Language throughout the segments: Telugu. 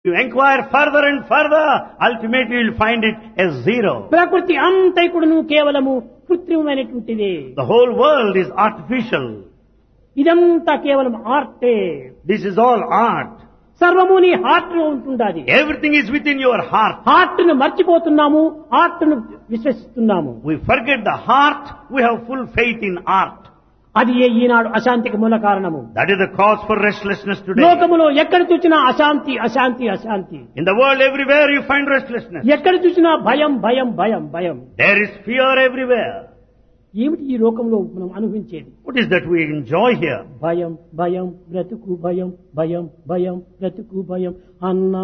You inquire further and further, ultimately you will find it as zero. ప్రకృతి అంతైకుడును కేవలము కృత్రిమమైనటువంటిది. The whole world is artificial. ఇదంతా కేవలం ఆర్టే. This is all art. సర్వము నీ హార్ట్ లో ఉంటుండాలి. Everything is within your heart. Heart ను మర్చిపోతున్నాము, ఆర్ట్ ను విశ్వసిస్తున్నాము. We forget the heart, we have full faith in art. అది ఈనాడు అశాంతికి మూల కారణము. That is the cause for restlessness today. లోకములో ఎక్కడ చూసినా అశాంతి అశాంతి అశాంతి. In the world everywhere you find restlessness. ఎక్కడ చూసినా భయం భయం భయం భయం. There is fear everywhere. ఏమిటి ఈ లోకంలో మనం అనుభవించేది? What is that we enjoy here? భయం భయం బ్రతుకు భయం భయం భయం బ్రతుకు భయం అన్నా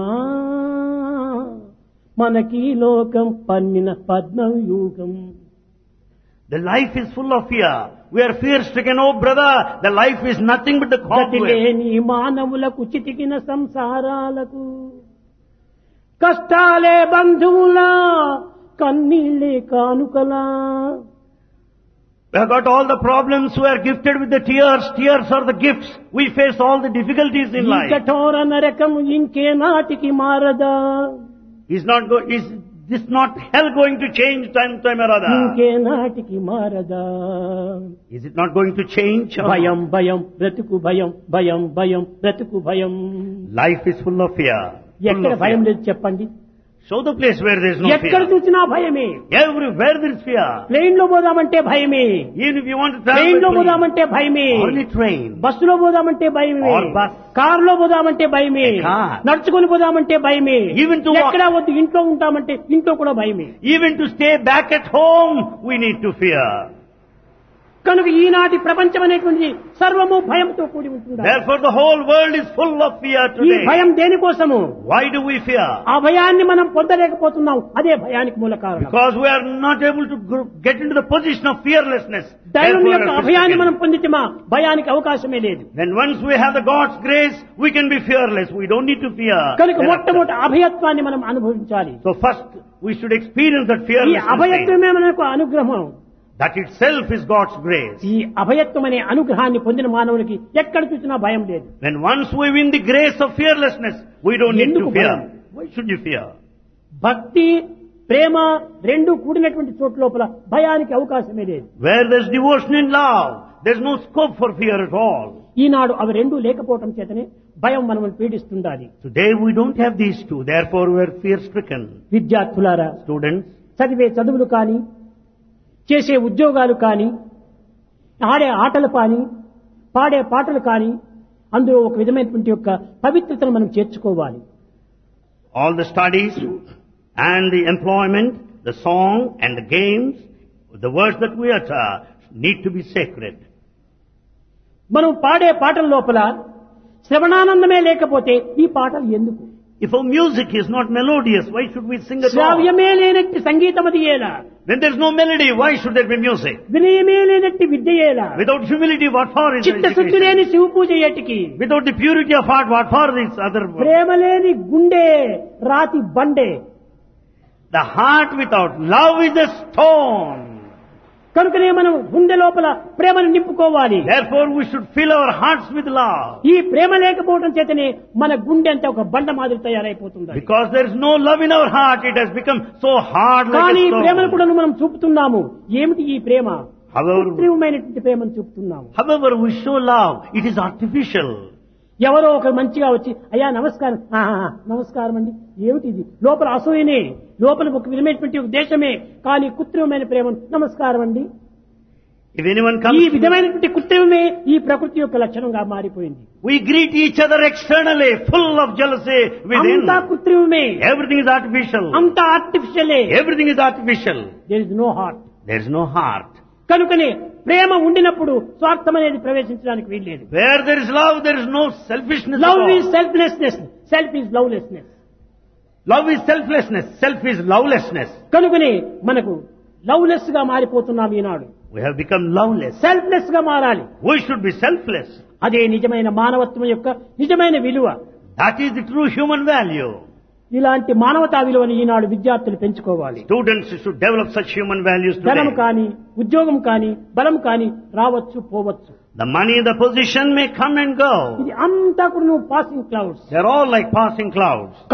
మనకి లోకం పన్నిన పద్మవ్యూహం. The life is full of fear. We are fear-stricken. Oh brother, the life is nothing but the cobweb. గతిలేని మానవులకు చితికిన సంసారాలకు కష్టాలే బంధువులా కన్నీళ్ళే కానుకలా. We have got all the problems, we are gifted with the tears. Tears are the gifts. We face all the difficulties in ఈ life. కఠోర నరకం ఇంకే నాటికి మారదా? Is this not hell going to change time or other? ఇంకే నాటికి మారదా? Is it not going to change? భయం భయం బ్రతుకు భయం భయం భయం బ్రతుకు భయం. Life is full of fear. Full ఎక్కడ of భయం fear. లేదు చెప్పండి? Show the place where there is no ఎక్కడ fear. చూసినా భయమే. Everywhere there is fear. Plane లో పోదామంటే భయమే. Even if you want to travel train లో by train, పోదామంటే భయమే. only train. బస్సులో పోదామంటే భయమే. Or bus. కార్ లో పోదామంటే భయమే. A car. నడుచుకొని పోదామంటే భయమే. Even to walk. ఎక్కడ వద్దు ఇంట్లో ఉంటామంటే ఇంట్లో కూడా భయమే. Even to stay back at home, we need to fear. కనుక ఈనాటి ప్రపంచం అనేటువంటి సర్వము భయంతో కూడి ఉంటుంది. Therefore the whole world is full of fear ఈ today. భయం దేనికోసము? Why do we fear? ఆ భయాన్ని మనం పొందలేకపోతున్నాం. అదే భయానికి మూల కారణం. Because we are not able to get into the position of fearlessness. దైవం Therefore యొక్క we are అభయాన్ని మనం stricken. పొందితమా భయానికి అవకాశమే లేదు. Then once we have the God's grace, we can be fearless. We don't need to fear. కనుక thereafter. మొట్టమొదటి అభయత్వాన్ని మనం అనుభవించాలి. So first we should experience that ఈ fearlessness. అభయత్వమే మనకు అనుగ్రహం. That itself is God's grace. ఈ అభయత్వం అనే అనుగ్రహాన్ని పొందిన మానవునికి ఎక్కడ చూసినా భయం లేదు. When once we win the grace of fearlessness, we don't need to ఎందుకు fear. భయం? Why should you fear? భక్తి ప్రేమ రెండు కూడినటువంటి చోటు లోపల భయానికి అవకాశమే లేదు. Where there's devotion and love, there's no scope for fear at all. ఈనాడు అవి రెండు లేకపోవటం చేతనే భయం మనల్ని పీడిస్తుండాలి. Today we don't have these two, therefore we are fear-stricken. విద్యార్థులారా, Students, చదివే చదువులు కానీ, చేసే ఉద్యోగాలు కానీ, ఆడే ఆటలు కానీ, పాడే పాటలు కానీ, అందులో ఒక విధమైనటువంటి యొక్క పవిత్రతను మనం చేర్చుకోవాలి. all the studies and the employment, the song and the games, the words that we utter need to be sacred. మనం పాడే పాటల లోపల శ్రవణానందమే లేకపోతే ఈ పాటలు ఎందుకు? If our music is not melodious, why should we sing at all? శ్రావ్యమే లేనట్టి సంగీతం అది ఏలా? When there is no melody, why should there be music? వినయమే లేనట్టి విద్య ఏలా? Without humility, what for is చిత్తశుద్ధి education? లేని శివ పూజ ఏటికి? Without the purity of heart, what for this other? ప్రేమ లేని గుండె రాతి బండే. The heart without love is a stone. కనుకనే మనం గుండె లోపల ప్రేమను నింపుకోవాలి. Therefore we should fill our hearts with love. ఈ ప్రేమ లేకపోవడం చేతనే మన గుండె అంతా ఒక బండ మాదిరి తయారైపోతుంది. Because there is no love in our heart, it has become so hard like కానీ a ప్రేమను stone. కూడా మనం చూపుతున్నాము. ఏమిటి ఈ ప్రేమ? However, కృత్రిమమైనటువంటి ప్రేమను చూపుతున్నాము. however we show love, it is artificial. ఎవరో ఒకరు మంచిగా వచ్చి అయ్యా నమస్కారం, నమస్కారం అండి, ఏమిటి ఇది? లోపల అసూయనే, లోపల ఒక విధమైనటువంటి ఉద్దేశమే, కానీ కృత్రిమమైన ప్రేమ నమస్కారం అండి. If anyone ఈ comes, విధమైనటువంటి కృత్రిమమే ఈ ప్రకృతి యొక్క లక్షణంగా మారిపోయింది. we greet each other externally, full of jealousy within. అంతా కృత్రిమమే, Everything is artificial. అంతా ఆర్టిఫిషియలే. Everything is artificial. There is no heart. There is no heart. కనుకనే ప్రేమ ఉండినప్పుడు స్వార్థం అనేది ప్రవేశించడానికి వీల్లేదు. Where there is love, there is no selfishness at love all. Is selflessness, self is lovelessness. Love is selflessness, self is lovelessness. కనుకనే మనకు లవ్లెస్ గా మారిపోతున్నాం ఈనాడు. We have become loveless. Selfless గా మారాలి. We should be selfless. అదే నిజమైన మానవత్వం యొక్క నిజమైన విలువ. That is the true human value. ఇలాంటి మానవతా విలువని ఈనాడు విద్యార్థులు పెంచుకోవాలి. Students should develop such human values ధనం today. కానీ, ఉద్యోగం కానీ, బలం కానీ రావచ్చు పోవచ్చు. The money, the position may come and go. ఇది అంతా కూడా passing clouds. They're all like passing clouds.